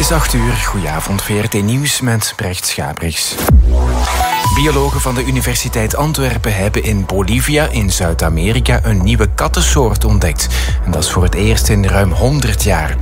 is 8:00. Goedenavond, VRT Nieuws met Brecht Schabriks. Biologen van de Universiteit Antwerpen hebben in Bolivia in Zuid-Amerika een nieuwe kattensoort ontdekt. En dat is voor het eerst in ruim 100 jaar.